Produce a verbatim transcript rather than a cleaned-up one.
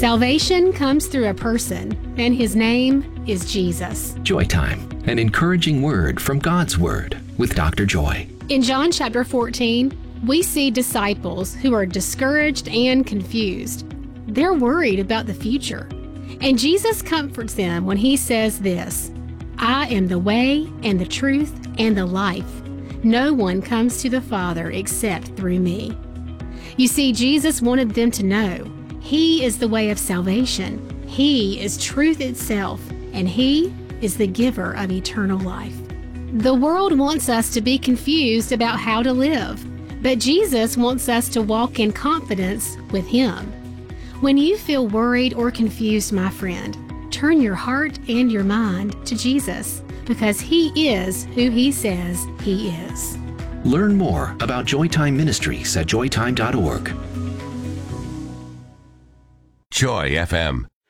Salvation comes through a person, and his name is Jesus. Joy Time, an encouraging word from God's Word with Doctor Joy. In John chapter fourteen, we see disciples who are discouraged and confused. They're worried about the future. And Jesus comforts them when he says this, "I am the way and the truth and the life. No one comes to the Father except through me." You see, Jesus wanted them to know he is the way of salvation. He is truth itself, and he is the giver of eternal life. The world wants us to be confused about how to live, but Jesus wants us to walk in confidence with him. When you feel worried or confused, my friend, turn your heart and your mind to Jesus, because he is who he says he is. Learn more about Joy Time Ministries at joy time dot org. Joy F M.